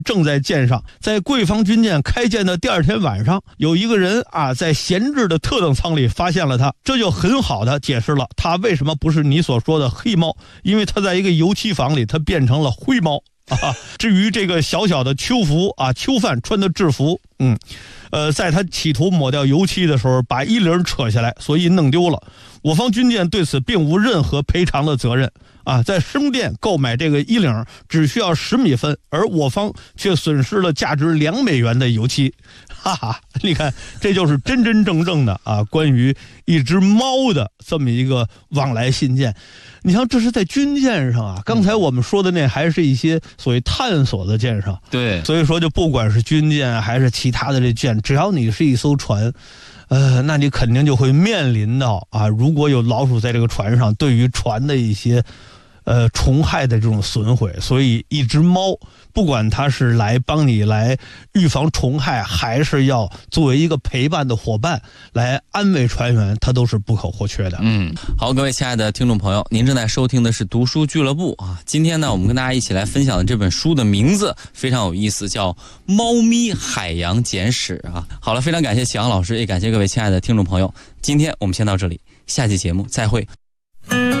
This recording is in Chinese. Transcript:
正在舰上，在贵方军舰开舰的第二天晚上，有一个人啊在闲置的特等舱里发现了它，这就很好的解释了它为什么不是你所说的黑猫，因为它在一个油漆房里，它变成了灰猫啊。至于这个小小的囚服啊，囚犯穿的制服，在他企图抹掉油漆的时候，把衣领扯下来，所以弄丢了。我方军舰对此并无任何赔偿的责任啊，在生店购买这个衣领只需要10米分，而我方却损失了价值2美元的油漆，哈哈！你看，这就是真真正正的啊，关于一只猫的这么一个往来信件。你像这是在军舰上啊，刚才我们说的那还是一些所谓探索的舰上， 对， 所以说就不管是军舰还是其他的这舰，只要你是一艘船。那你肯定就会面临到啊，如果有老鼠在这个船上，对于船的一些虫害的这种损毁，所以一只猫，不管它是来帮你来预防虫害，还是要作为一个陪伴的伙伴来安慰船员，它都是不可或缺的。 好，各位亲爱的听众朋友，您正在收听的是读书俱乐部啊。今天呢，我们跟大家一起来分享的这本书的名字非常有意思，叫《猫咪海洋简史》啊。好了，非常感谢启阳老师，也感谢各位亲爱的听众朋友。今天我们先到这里，下期节目再会。